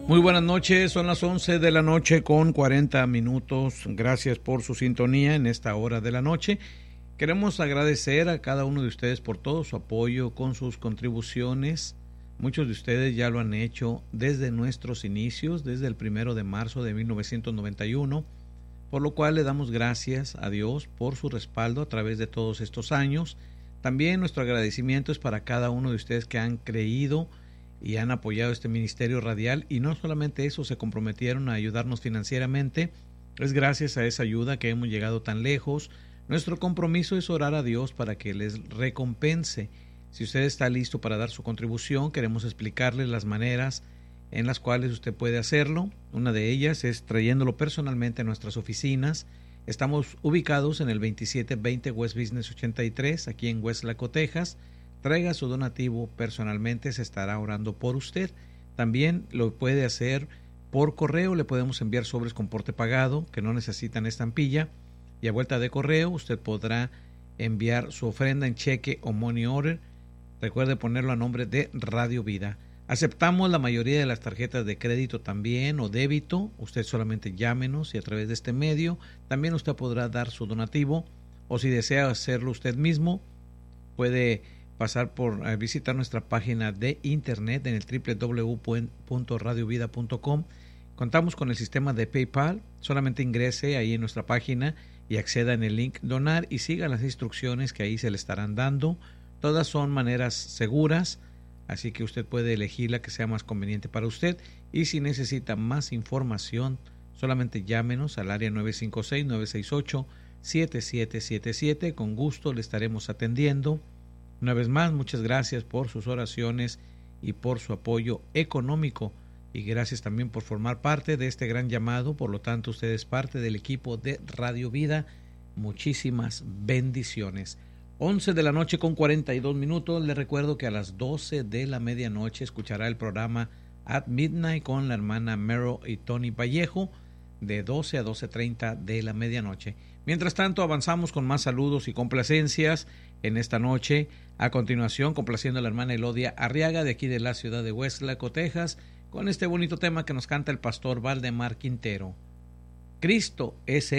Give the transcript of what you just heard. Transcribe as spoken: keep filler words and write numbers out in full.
Muy buenas noches, son las once de la noche con cuarenta minutos. Gracias por su sintonía en esta hora de la noche. Queremos agradecer a cada uno de ustedes por todo su apoyo con sus contribuciones. Muchos de ustedes ya lo han hecho desde nuestros inicios, desde el primero de marzo de mil novecientos noventa y uno, por lo cual le damos gracias a Dios por su respaldo a través de todos estos años. También nuestro agradecimiento es para cada uno de ustedes que han creído y han apoyado este ministerio radial, y no solamente eso, se comprometieron a ayudarnos financieramente. Es gracias a esa ayuda que hemos llegado tan lejos. Nuestro compromiso es orar a Dios para que les recompense. Si usted está listo para dar su contribución, queremos explicarles las maneras en las cuales usted puede hacerlo. Una de ellas es trayéndolo personalmente a nuestras oficinas. Estamos ubicados en el veintisiete veinte West Business ochenta y tres, aquí en Westlaco, Texas. Traiga su donativo personalmente, se estará orando por usted. También lo puede hacer por correo, le podemos enviar sobres con porte pagado que no necesitan estampilla, y a vuelta de correo usted podrá enviar su ofrenda en cheque o money order. Recuerde ponerlo a nombre de Radio Vida. Aceptamos la mayoría de las tarjetas de crédito también o débito. Usted solamente llámenos y a través de este medio también usted podrá dar su donativo, o si desea hacerlo usted mismo puede pasar por eh, visitar nuestra página de internet en el doble u doble u doble u punto radio vida punto com. Contamos con el sistema de PayPal. Solamente ingrese ahí en nuestra página y acceda en el link donar y siga las instrucciones que ahí se le estarán dando. Todas son maneras seguras, así que usted puede elegir la que sea más conveniente para usted. Y si necesita más información, solamente llámenos al área nueve cinco seis, nueve seis ocho, siete siete siete siete. Con gusto le estaremos atendiendo. Una vez más, muchas gracias por sus oraciones y por su apoyo económico, y gracias también por formar parte de este gran llamado. Por lo tanto, usted es parte del equipo de Radio Vida. Muchísimas bendiciones. once de la noche con cuarenta y dos minutos. Le recuerdo que a las doce de la medianoche escuchará el programa At Midnight con la hermana Meryl y Tony Vallejo, de doce a doce treinta de la medianoche. Mientras tanto, avanzamos con más saludos y complacencias en esta noche. A continuación, complaciendo a la hermana Elodia Arriaga, de aquí de la ciudad de Westlaco, Texas, con este bonito tema que nos canta el pastor Valdemar Quintero. Cristo es el